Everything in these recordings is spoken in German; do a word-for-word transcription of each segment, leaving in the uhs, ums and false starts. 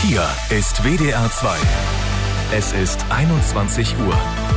Hier ist W D R zwei. Es ist einundzwanzig Uhr.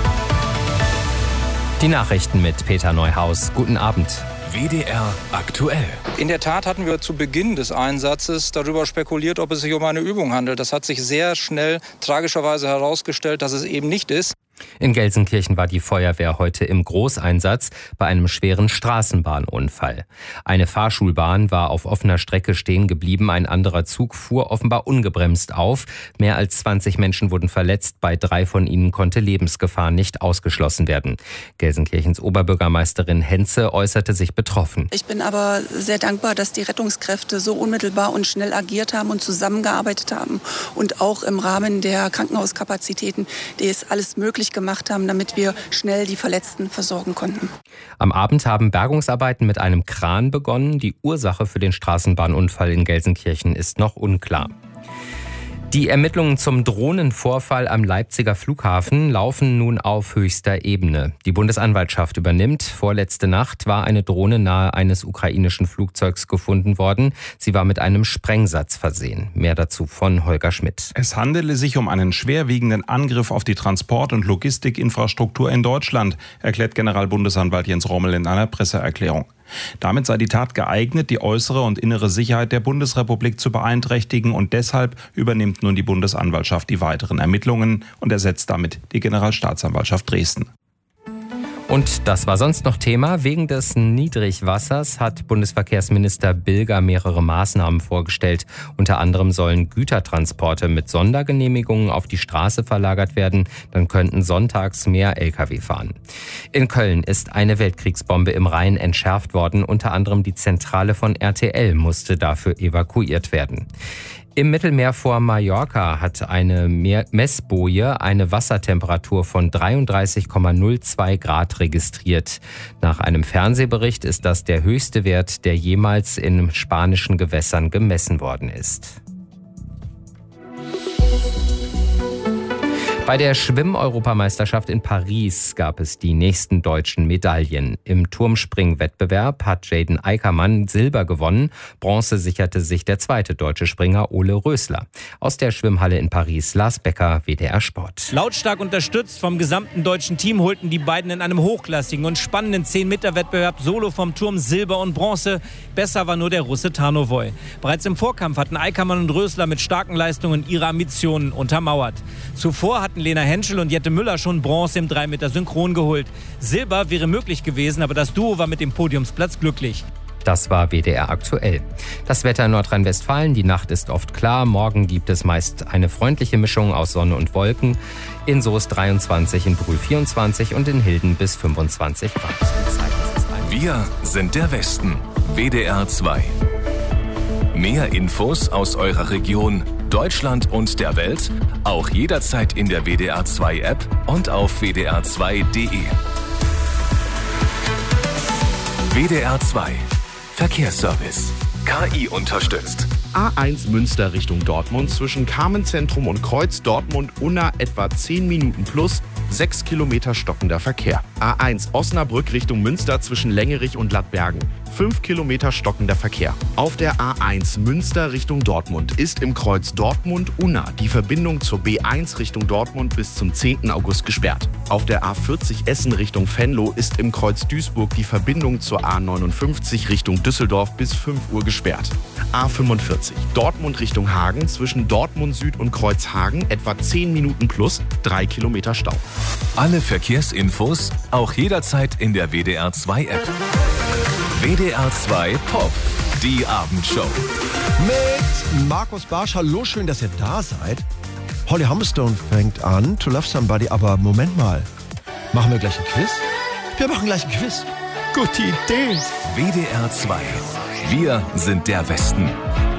Die Nachrichten mit Peter Neuhaus. Guten Abend. W D R aktuell. In der Tat hatten wir zu Beginn des Einsatzes darüber spekuliert, ob es sich um eine Übung handelt. Das hat sich sehr schnell tragischerweise herausgestellt, dass es eben nicht ist. In Gelsenkirchen war die Feuerwehr heute im Großeinsatz bei einem schweren Straßenbahnunfall. Eine Fahrschulbahn war auf offener Strecke stehen geblieben. Ein anderer Zug fuhr offenbar ungebremst auf. Mehr als zwanzig Menschen wurden verletzt. Bei drei von ihnen konnte Lebensgefahr nicht ausgeschlossen werden. Gelsenkirchens Oberbürgermeisterin Henze äußerte sich betroffen. Ich bin aber sehr dankbar, dass die Rettungskräfte so unmittelbar und schnell agiert haben und zusammengearbeitet haben und auch im Rahmen der Krankenhauskapazitäten, die es alles möglich gemacht haben, damit wir schnell die Verletzten versorgen konnten. Am Abend haben Bergungsarbeiten mit einem Kran begonnen. Die Ursache für den Straßenbahnunfall in Gelsenkirchen ist noch unklar. Die Ermittlungen zum Drohnenvorfall am Leipziger Flughafen laufen nun auf höchster Ebene. Die Bundesanwaltschaft übernimmt. Vorletzte Nacht war eine Drohne nahe eines ukrainischen Flugzeugs gefunden worden. Sie war mit einem Sprengsatz versehen. Mehr dazu von Holger Schmidt. Es handele sich um einen schwerwiegenden Angriff auf die Transport- und Logistikinfrastruktur in Deutschland, erklärt Generalbundesanwalt Jens Rommel in einer Presseerklärung. Damit sei die Tat geeignet, die äußere und innere Sicherheit der Bundesrepublik zu beeinträchtigen, und deshalb übernimmt nun die Bundesanwaltschaft die weiteren Ermittlungen und ersetzt damit die Generalstaatsanwaltschaft Dresden. Und das war sonst noch Thema. Wegen des Niedrigwassers hat Bundesverkehrsminister Bilger mehrere Maßnahmen vorgestellt. Unter anderem sollen Gütertransporte mit Sondergenehmigungen auf die Straße verlagert werden. Dann könnten sonntags mehr L K W fahren. In Köln ist eine Weltkriegsbombe im Rhein entschärft worden. Unter anderem die Zentrale von R T L musste dafür evakuiert werden. Im Mittelmeer vor Mallorca hat eine Messboje eine Wassertemperatur von dreiunddreißig Komma null zwei Grad registriert. Nach einem Fernsehbericht ist das der höchste Wert, der jemals in spanischen Gewässern gemessen worden ist. Bei der Schwimm-Europameisterschaft in Paris gab es die nächsten deutschen Medaillen. Im Turmspring-Wettbewerb hat Jaden Eickermann Silber gewonnen. Bronze sicherte sich der zweite deutsche Springer Ole Rösler. Aus der Schwimmhalle in Paris, Lars Becker, W D R Sport. Lautstark unterstützt vom gesamten deutschen Team holten die beiden in einem hochklassigen und spannenden zehn Meter Wettbewerb Solo vom Turm Silber und Bronze. Besser war nur der Russe Tarnowoy. Bereits im Vorkampf hatten Eickermann und Rösler mit starken Leistungen ihre Ambitionen untermauert. Zuvor hatten Lena Henschel und Jette Müller schon Bronze im drei Meter Synchron geholt. Silber wäre möglich gewesen, aber das Duo war mit dem Podiumsplatz glücklich. Das war W D R aktuell. Das Wetter in Nordrhein-Westfalen, die Nacht ist oft klar. Morgen gibt es meist eine freundliche Mischung aus Sonne und Wolken. In Soest dreiundzwanzig, in Brühl vierundzwanzig und in Hilden bis fünfundzwanzig Grad. Wir sind der Westen. W D R zwei. Mehr Infos aus eurer Region, Deutschland und der Welt auch jederzeit in der W D R zwei App und auf w d r zwei punkt d e. W D R zwei Verkehrsservice. K I unterstützt. A eins Münster Richtung Dortmund zwischen Carmenzentrum und Kreuz Dortmund-Unna etwa zehn Minuten plus, sechs Kilometer stockender Verkehr. A eins Osnabrück Richtung Münster zwischen Längerich und Lattbergen, fünf Kilometer stockender Verkehr. Auf der A eins Münster Richtung Dortmund ist im Kreuz Dortmund-Unna die Verbindung zur B eins Richtung Dortmund bis zum zehnten August gesperrt. Auf der A vierzig Essen Richtung Venlo ist im Kreuz Duisburg die Verbindung zur A neunundfünfzig Richtung Düsseldorf bis fünf Uhr gesperrt. A fünfundvierzig Dortmund Richtung Hagen zwischen Dortmund Süd und Kreuz Hagen etwa zehn Minuten plus, drei Kilometer Stau. Alle Verkehrsinfos auch jederzeit in der W D R zwei App. W D R zwei Pop, die Abendshow. Mit Markus Barsch. Hallo, schön, dass ihr da seid. Holly Humberstone fängt an, To Love Somebody, aber Moment mal. Machen wir gleich ein Quiz? Wir machen gleich ein Quiz. Gute Idee. W D R zwei. Wir sind der Westen.